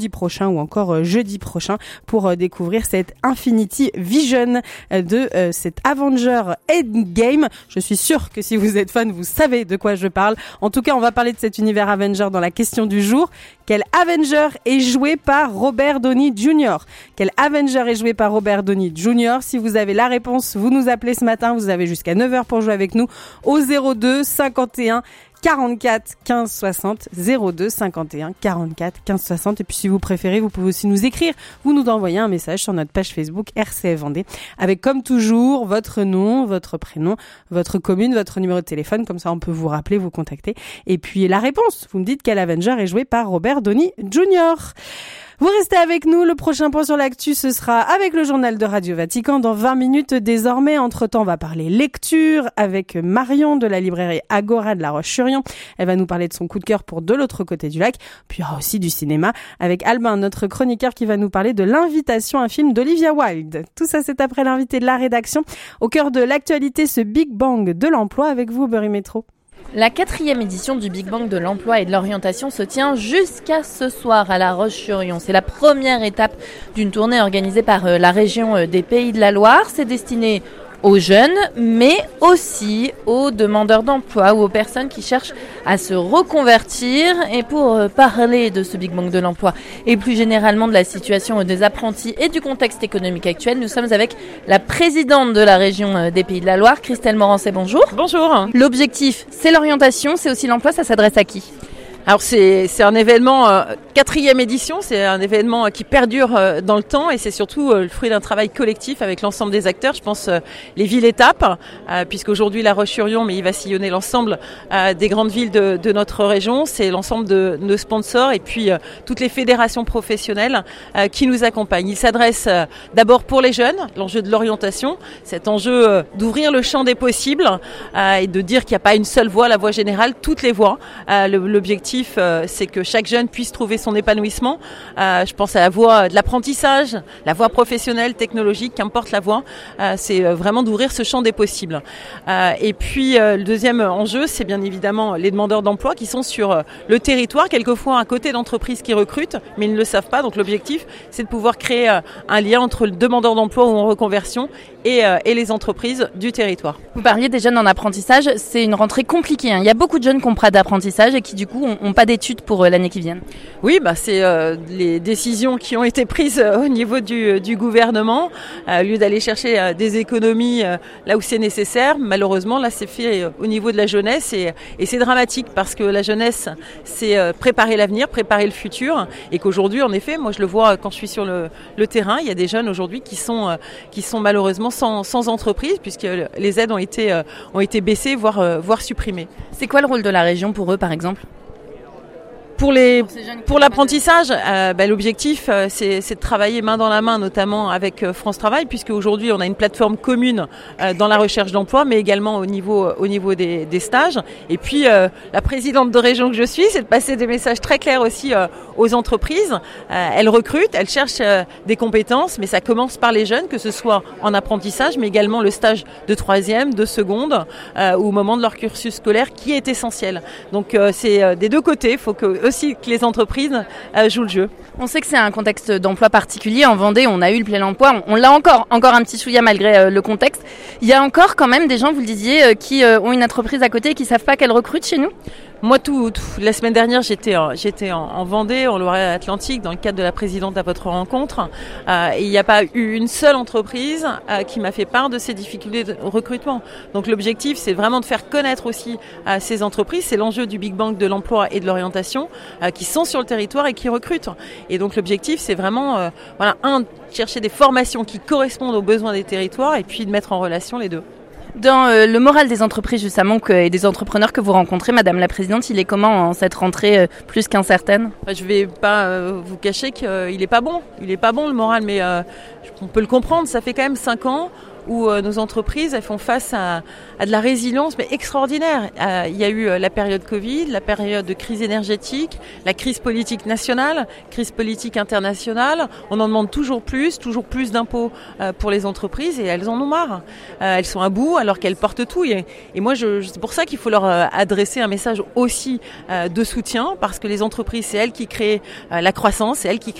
prochain ou encore jeudi prochain pour découvrir cette Infinity Vision de cet Avenger Endgame. Je suis sûre que si vous êtes fan, vous savez de quoi je parle. En tout cas, on va parler de cet univers Avenger dans la question du jour. Quel Avenger est joué par Robert Downey Jr. Quel Avenger est joué par Robert Downey Jr. Si vous avez la réponse, vous nous appelez ce matin. Vous avez jusqu'à 9h pour jouer avec nous au 02 51 44 15 60 02 51 44 15 60 et puis si vous préférez vous pouvez aussi nous écrire, vous nous envoyez un message sur notre page Facebook RCF Vendée avec comme toujours votre nom, votre prénom, votre commune, votre numéro de téléphone, comme ça on peut vous rappeler, vous contacter et puis la réponse, vous me dites quel Avenger est joué par Robert Downey Jr. Vous restez avec nous, le prochain point sur l'actu, ce sera avec le journal de Radio Vatican dans 20 minutes désormais. Entre-temps, on va parler lecture avec Marion de la librairie Agora de La Roche-sur-Yon. Elle va nous parler de son coup de cœur pour De l'autre côté du lac. Puis il y aura aussi du cinéma avec Albin, notre chroniqueur qui va nous parler de L'invitation, un film d'Olivia Wilde. Tout ça, c'est après l'invité de la rédaction. Au cœur de l'actualité, ce Big Bang de l'emploi avec vous, Berry Métro. La 4e édition du Big Bang de l'emploi et de l'orientation se tient jusqu'à ce soir à La Roche-sur-Yon. C'est la première étape d'une tournée organisée par la région des Pays de la Loire. C'est destiné aux jeunes, mais aussi aux demandeurs d'emploi ou aux personnes qui cherchent à se reconvertir. Et pour parler de ce Big Bang de l'emploi et plus généralement de la situation des apprentis et du contexte économique actuel, nous sommes avec la présidente de la région des Pays de la Loire, Christelle Morancet, bonjour. Bonjour. L'objectif, c'est l'orientation, c'est aussi l'emploi, ça s'adresse à qui ? Alors c'est un événement, 4e édition, c'est un événement qui perdure dans le temps et c'est surtout le fruit d'un travail collectif avec l'ensemble des acteurs. Je pense les villes-étapes, puisqu'aujourd'hui La Roche-sur-Yon, mais il va sillonner l'ensemble des grandes villes de notre région. C'est l'ensemble de nos sponsors et puis toutes les fédérations professionnelles qui nous accompagnent. Il s'adresse d'abord pour les jeunes, l'enjeu de l'orientation, cet enjeu d'ouvrir le champ des possibles et de dire qu'il n'y a pas une seule voie, la voie générale, toutes les voies. L'objectif, c'est que chaque jeune puisse trouver son épanouissement. Je pense à la voie de l'apprentissage, la voie professionnelle, technologique, qu'importe la voie. C'est vraiment d'ouvrir ce champ des possibles. Et puis, le deuxième enjeu, c'est bien évidemment les demandeurs d'emploi qui sont sur le territoire, quelquefois à côté d'entreprises qui recrutent, mais ils ne le savent pas. Donc l'objectif, c'est de pouvoir créer un lien entre le demandeur d'emploi ou en reconversion et les entreprises du territoire. Vous parliez des jeunes en apprentissage, c'est une rentrée compliquée. Il y a beaucoup de jeunes qui n'ont pas d'apprentissage et qui du coup n'ont pas d'études pour l'année qui vient. Oui, c'est les décisions qui ont été prises au niveau du gouvernement. Au lieu d'aller chercher des économies là où c'est nécessaire, malheureusement là c'est fait au niveau de la jeunesse et c'est dramatique parce que la jeunesse c'est préparer l'avenir, préparer le futur et qu'aujourd'hui en effet, moi je le vois quand je suis sur le terrain, il y a des jeunes aujourd'hui qui sont malheureusement sans entreprise puisque les aides ont été baissées voire supprimées. C'est quoi le rôle de la région pour eux par exemple ? Pour l'apprentissage, l'objectif c'est de travailler main dans la main, notamment avec France Travail, puisque aujourd'hui on a une plateforme commune dans la recherche d'emploi, mais également au niveau des stages. Et puis la présidente de région que je suis, c'est de passer des messages très clairs aussi aux entreprises. Elles recrutent, elles cherchent des compétences, mais ça commence par les jeunes, que ce soit en apprentissage, mais également le stage de 3e, de seconde, ou au moment de leur cursus scolaire, qui est essentiel. Donc c'est des deux côtés, il faut aussi que les entreprises jouent le jeu. On sait que c'est un contexte d'emploi particulier. En Vendée, on a eu le plein emploi. On l'a encore un petit chouïa malgré le contexte. Il y a encore quand même des gens, vous le disiez, qui ont une entreprise à côté et qui ne savent pas qu'elles recrutent chez nous ? Moi, la semaine dernière, j'étais en Vendée, en Loire-Atlantique, dans le cadre de la présidente à votre rencontre. Et il n'y a pas eu une seule entreprise qui m'a fait part de ces difficultés de recrutement. Donc l'objectif, c'est vraiment de faire connaître aussi ces entreprises. C'est l'enjeu du Big Bang de l'emploi et de l'orientation qui sont sur le territoire et qui recrutent. Et donc l'objectif, c'est vraiment, chercher des formations qui correspondent aux besoins des territoires et puis de mettre en relation les deux. Dans le moral des entreprises justement et des entrepreneurs que vous rencontrez, Madame la Présidente, il est comment en cette rentrée plus qu'incertaine ? Je ne vais pas vous cacher qu'il n'est pas bon. Il n'est pas bon le moral, mais on peut le comprendre. Ça fait quand même 5 ans où nos entreprises elles font face à de la résilience mais extraordinaire. Il y a eu la période Covid, la période de crise énergétique, la crise politique nationale, crise politique internationale. On en demande toujours plus d'impôts pour les entreprises et elles en ont marre. Elles sont à bout alors qu'elles portent tout. Et moi, c'est pour ça qu'il faut leur adresser un message aussi de soutien, parce que les entreprises, c'est elles qui créent la croissance, c'est elles qui